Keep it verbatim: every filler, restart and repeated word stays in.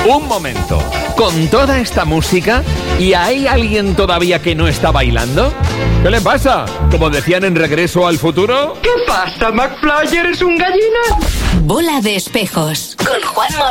Un momento. ¿Con toda esta música y hay alguien todavía que no está bailando? ¿Qué le pasa? Como decían en Regreso al Futuro. ¿Qué pasa, McFly? ¿Eres un gallina? Bola de espejos con Juan Moreno.